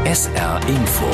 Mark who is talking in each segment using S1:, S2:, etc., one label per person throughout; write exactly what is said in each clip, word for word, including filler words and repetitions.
S1: S R Info.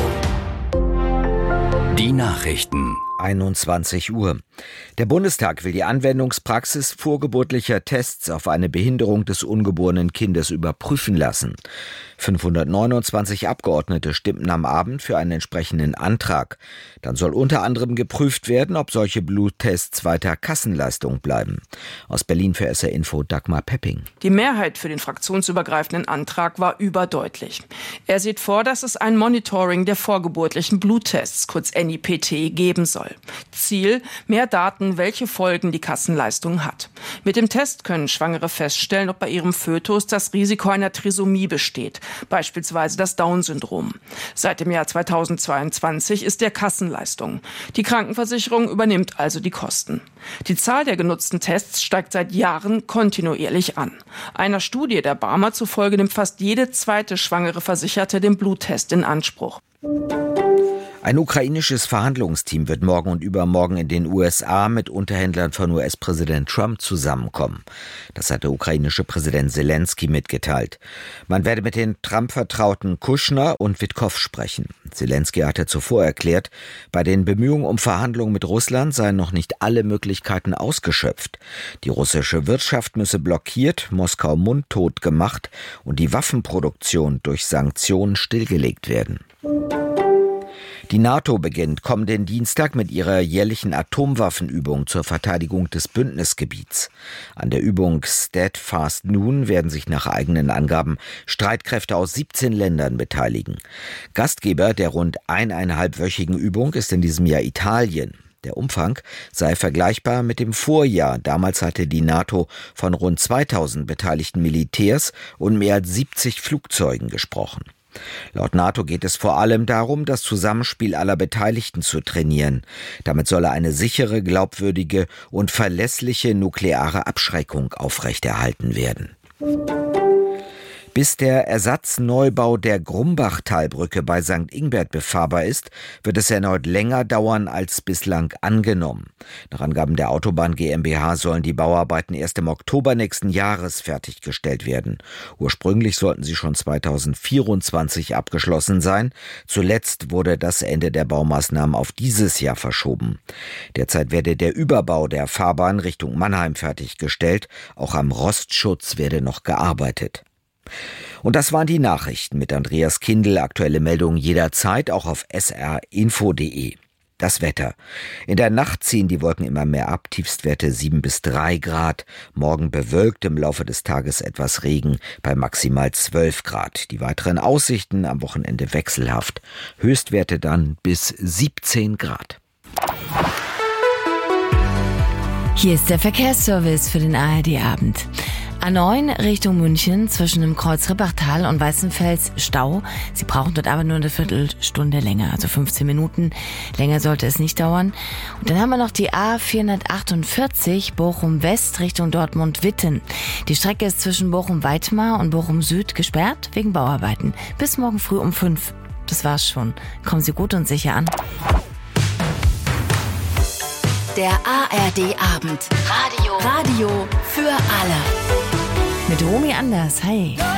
S1: Die Nachrichten.
S2: einundzwanzig Uhr. Der Bundestag will die Anwendungspraxis vorgeburtlicher Tests auf eine Behinderung des ungeborenen Kindes überprüfen lassen. fünfhundertneunundzwanzig Abgeordnete stimmten am Abend für einen entsprechenden Antrag. Dann soll unter anderem geprüft werden, ob solche Bluttests weiter Kassenleistung bleiben. Aus Berlin für S R Info Dagmar Pepping.
S3: Die Mehrheit für den fraktionsübergreifenden Antrag war überdeutlich. Er sieht vor, dass es ein Monitoring der vorgeburtlichen Bluttests, kurz N I P T, geben soll. Ziel: mehr Daten, welche Folgen die Kassenleistung hat. Mit dem Test können Schwangere feststellen, ob bei ihrem Fötus das Risiko einer Trisomie besteht, beispielsweise das Down-Syndrom. Seit dem Jahr zweitausendzweiundzwanzig ist der Kassenleistung. Die Krankenversicherung übernimmt also die Kosten. Die Zahl der genutzten Tests steigt seit Jahren kontinuierlich an. Einer Studie der Barmer zufolge nimmt fast jede zweite schwangere Versicherte den Bluttest in Anspruch.
S2: Ein ukrainisches Verhandlungsteam wird morgen und übermorgen in den U S A mit Unterhändlern von U S-Präsident Trump zusammenkommen. Das hat der ukrainische Präsident Zelensky mitgeteilt. Man werde mit den Trump-Vertrauten Kushner und Witkow sprechen. Zelensky hatte zuvor erklärt, bei den Bemühungen um Verhandlungen mit Russland seien noch nicht alle Möglichkeiten ausgeschöpft. Die russische Wirtschaft müsse blockiert, Moskau mundtot gemacht und die Waffenproduktion durch Sanktionen stillgelegt werden. Die NATO beginnt kommenden Dienstag mit ihrer jährlichen Atomwaffenübung zur Verteidigung des Bündnisgebiets. An der Übung Steadfast Noon werden sich nach eigenen Angaben Streitkräfte aus siebzehn Ländern beteiligen. Gastgeber der rund eineinhalbwöchigen Übung ist in diesem Jahr Italien. Der Umfang sei vergleichbar mit dem Vorjahr. Damals hatte die NATO von rund zweitausend beteiligten Militärs und mehr als siebzig Flugzeugen gesprochen. Laut NATO geht es vor allem darum, das Zusammenspiel aller Beteiligten zu trainieren. Damit solle eine sichere, glaubwürdige und verlässliche nukleare Abschreckung aufrechterhalten werden. Bis der Ersatzneubau der Grumbachtalbrücke bei Sankt Ingbert befahrbar ist, wird es erneut länger dauern als bislang angenommen. Nach Angaben der Autobahn GmbH sollen die Bauarbeiten erst im Oktober nächsten Jahres fertiggestellt werden. Ursprünglich sollten sie schon zweitausendvierundzwanzig abgeschlossen sein. Zuletzt wurde das Ende der Baumaßnahmen auf dieses Jahr verschoben. Derzeit werde der Überbau der Fahrbahn Richtung Mannheim fertiggestellt. Auch am Rostschutz werde noch gearbeitet. Und das waren die Nachrichten mit Andreas Kindl. Aktuelle Meldungen jederzeit, auch auf s r info punkt d e. Das Wetter. In der Nacht ziehen die Wolken immer mehr ab, Tiefstwerte sieben bis drei Grad. Morgen bewölkt, im Laufe des Tages etwas Regen bei maximal zwölf Grad. Die weiteren Aussichten am Wochenende wechselhaft. Höchstwerte dann bis siebzehn Grad.
S4: Hier ist der Verkehrsservice für den A R D-Abend. A neun Richtung München zwischen dem Kreuz Rippachtal und Weißenfels Stau. Sie brauchen dort aber nur eine Viertelstunde länger, also fünfzehn Minuten. Länger sollte es nicht dauern. Und dann haben wir noch die A vierhundertachtundvierzig Bochum West Richtung Dortmund-Witten. Die Strecke ist zwischen Bochum-Weitmar und Bochum Süd gesperrt wegen Bauarbeiten. Bis morgen früh um fünf. Das war's schon. Kommen Sie gut und sicher an.
S5: Der A R D-Abend. Radio. Radio für alle.
S4: Mit Romy Anders. Hi.